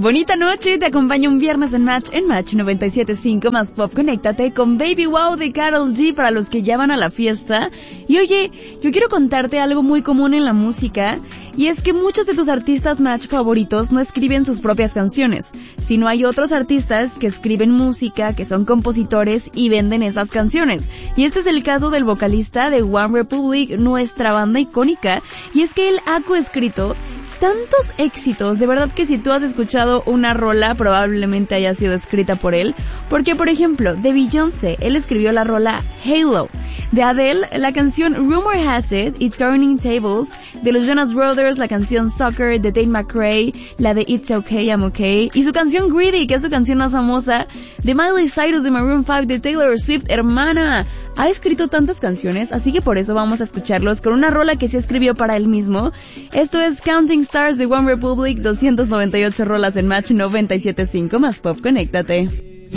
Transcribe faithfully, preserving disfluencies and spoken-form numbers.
Bonita noche, te acompaño un viernes en Match, en Match noventa y siete punto cinco más Pop. Conéctate con Baby Wow de Karol G para los que ya van a la fiesta. Y oye, yo quiero contarte algo muy común en la música, y es que muchos de tus artistas Match favoritos no escriben sus propias canciones, sino hay otros artistas que escriben música, que son compositores y venden esas canciones. Y este es el caso del vocalista de One Republic, nuestra banda icónica, y es que él ha coescrito tantos éxitos, de verdad que si tú has escuchado una rola, probablemente haya sido escrita por él, porque por ejemplo, de Beyoncé, él escribió la rola Halo, de Adele, la canción Rumor Has It y Turning Tables, de los Jonas Brothers, la canción Soccer, de Tate McRae, la de It's Okay, I'm Okay, y su canción Greedy, que es su canción más famosa, de Miley Cyrus, de Maroon five, de Taylor Swift, hermana. Ha escrito tantas canciones, así que por eso vamos a escucharlos con una rola que se escribió para él mismo. Esto es Counting Stars de One Republic, doscientas noventa y ocho rolas en Match noventa y siete punto cinco más Pop. Conéctate.